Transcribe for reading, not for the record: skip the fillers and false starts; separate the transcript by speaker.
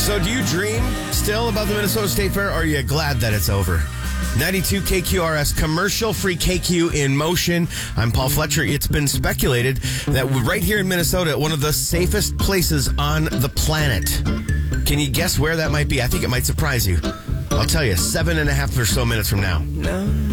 Speaker 1: So do you dream still about the Minnesota State Fair, or are you glad that it's over? 92 KQRS, commercial-free KQ in motion. I'm Paul Fletcher. It's been speculated that right here in Minnesota, one of the safest places on the planet. Can you guess where that might be? I think it might surprise you. I'll tell you, 7.5 or so minutes from now.
Speaker 2: No.